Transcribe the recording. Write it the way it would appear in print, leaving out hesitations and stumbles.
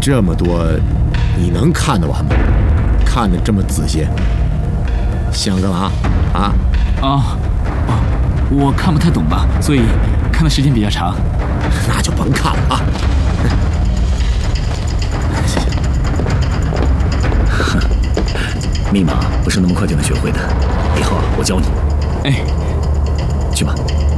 这么多，你能看得完吗？看得这么仔细，想干嘛啊？ 我看不太懂吧，所以看的时间比较长。 那就甭看了啊！ 密码不是那么快就能学会的，以后我教你。 哎， 去吧。